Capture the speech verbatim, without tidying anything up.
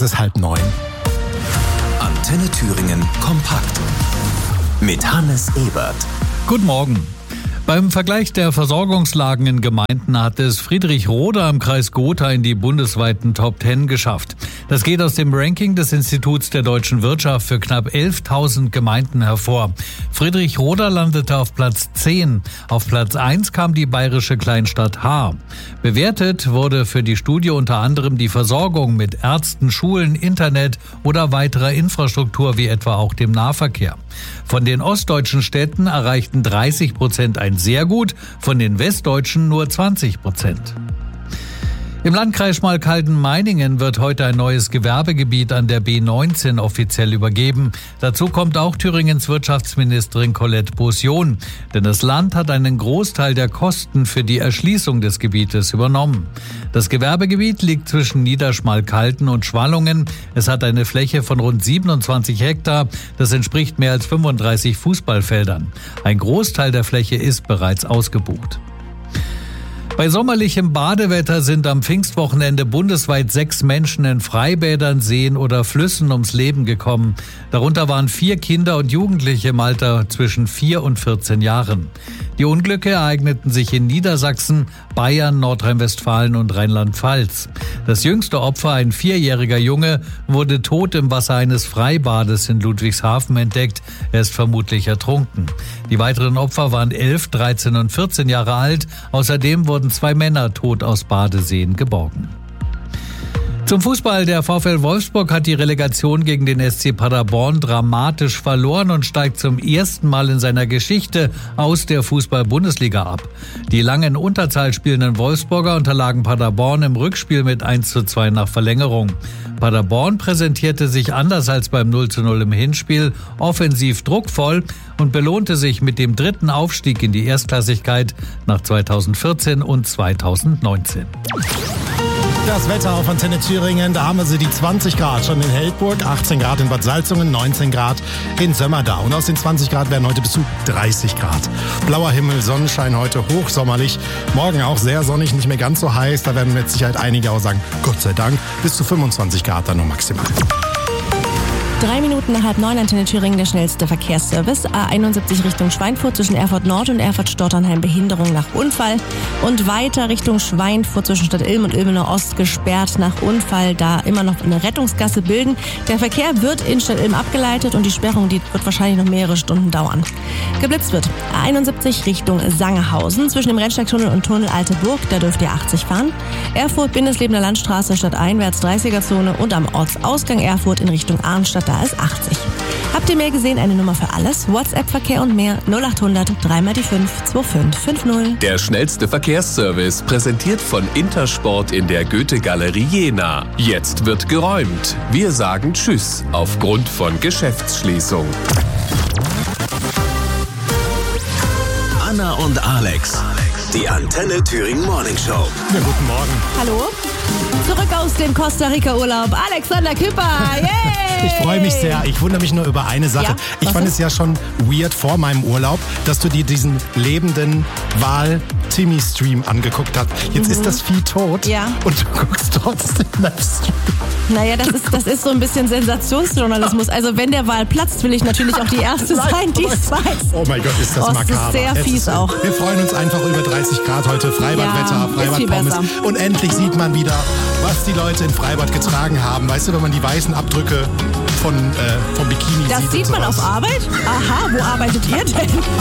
Es ist halb neun. Antenne Thüringen kompakt mit Hannes Ebert. Guten Morgen. Beim Vergleich der Versorgungslagen in Gemeinden hat es Friedrich-Roda im Kreis Gotha in die bundesweiten Top Ten geschafft. Das geht aus dem Ranking des Instituts der deutschen Wirtschaft für knapp elftausend Gemeinden hervor. Friedrich-Roda landete auf Platz zehn. Auf Platz eins kam die bayerische Kleinstadt Haar. Bewertet wurde für die Studie unter anderem die Versorgung mit Ärzten, Schulen, Internet oder weiterer Infrastruktur wie etwa auch dem Nahverkehr. Von den ostdeutschen Städten erreichten dreißig Prozent ein sehr gut, von den westdeutschen nur zwanzig Prozent. Im Landkreis Schmalkalden-Meiningen wird heute ein neues Gewerbegebiet an der B neunzehn offiziell übergeben. Dazu kommt auch Thüringens Wirtschaftsministerin Colette Beausion. Denn das Land hat einen Großteil der Kosten für die Erschließung des Gebietes übernommen. Das Gewerbegebiet liegt zwischen Niederschmalkalden und Schwallungen. Es hat eine Fläche von rund siebenundzwanzig Hektar. Das entspricht mehr als fünfunddreißig Fußballfeldern. Ein Großteil der Fläche ist bereits ausgebucht. Bei sommerlichem Badewetter sind am Pfingstwochenende bundesweit sechs Menschen in Freibädern, Seen oder Flüssen ums Leben gekommen. Darunter waren vier Kinder und Jugendliche im Alter zwischen vier und vierzehn Jahren. Die Unglücke ereigneten sich in Niedersachsen, Bayern, Nordrhein-Westfalen und Rheinland-Pfalz. Das jüngste Opfer, ein vierjähriger Junge, wurde tot im Wasser eines Freibades in Ludwigshafen entdeckt. Er ist vermutlich ertrunken. Die weiteren Opfer waren elf, dreizehn und vierzehn Jahre alt. Außerdem wurden zwei Männer tot aus Badeseen geborgen. Zum Fußball. Der VfL Wolfsburg hat die Relegation gegen den S C Paderborn dramatisch verloren und steigt zum ersten Mal in seiner Geschichte aus der Fußball-Bundesliga ab. Die lange in Unterzahl spielenden Wolfsburger unterlagen Paderborn im Rückspiel mit eins zu zwei nach Verlängerung. Paderborn präsentierte sich anders als beim null zu null im Hinspiel offensiv druckvoll und belohnte sich mit dem dritten Aufstieg in die Erstklassigkeit nach zweitausendvierzehn und zweitausendneunzehn. Das Wetter auf Antenne Thüringen, da haben wir sie die zwanzig Grad schon in Heldburg, achtzehn Grad in Bad Salzungen, neunzehn Grad in Sömmerda. Und aus den zwanzig Grad werden heute bis zu dreißig Grad. Blauer Himmel, Sonnenschein heute, hochsommerlich. Morgen auch sehr sonnig, nicht mehr ganz so heiß. Da werden mit Sicherheit einige auch sagen, Gott sei Dank, bis zu fünfundzwanzig Grad dann nur maximal. Drei Minuten nach halb neun, Antenne Thüringen, der schnellste Verkehrsservice. A einundsiebzig Richtung Schweinfurt zwischen Erfurt Nord und Erfurt-Storternheim, Behinderung nach Unfall. Und weiter Richtung Schweinfurt zwischen Stadt Ilm und Ilmenau Ost gesperrt nach Unfall. Da immer noch eine Rettungsgasse bilden. Der Verkehr wird in Stadt Ilm abgeleitet und die Sperrung, die wird wahrscheinlich noch mehrere Stunden dauern. Geblitzt wird A einundsiebzig Richtung Sangerhausen zwischen dem Rennsteigtunnel und Tunnel Alte Burg. Da dürft ihr achtzig fahren. Erfurt, Bindeslebender Landstraße, stadteinwärts dreißiger-Zone und am Ortsausgang Erfurt in Richtung Arnstadt. Da ist achtzig. Habt ihr mehr gesehen? Eine Nummer für alles? WhatsApp-Verkehr und mehr null achthundert drei mal die fünf zwei fünf fünf null. Der schnellste Verkehrsservice, präsentiert von Intersport in der Goethe-Galerie Jena. Jetzt wird geräumt. Wir sagen Tschüss aufgrund von Geschäftsschließung. Anna und Alex. Die Antenne Thüringen Morning Show. Ja, guten Morgen. Hallo? Zurück aus dem Costa Rica Urlaub. Alexander Küpper. Yay! Ich freue mich sehr. Ich wundere mich nur über eine Sache. Ja, ich fand ist? es ja schon weird vor meinem Urlaub, dass du dir diesen lebenden Wal-Timmy-Stream angeguckt hast. Jetzt mhm. ist das Vieh tot ja. und du guckst trotzdem Livestream. Naja, das ist, das ist so ein bisschen Sensationsjournalismus. Also wenn der Wal platzt, will ich natürlich auch die Erste sein, die es weiß. Oh mein Gott, ist das oh, makaber. Das ist sehr es fies ist, auch. Wir freuen uns einfach über dreißig Grad heute. Freibadwetter, Ja, Freibadpommes. Und endlich sieht man wieder, was die Leute in Freibad getragen haben. Weißt du, wenn man die weißen Abdrücke von, äh, vom Bikini Das sieht. sieht man sowas. auf Arbeit? Aha, wo arbeitet ihr denn?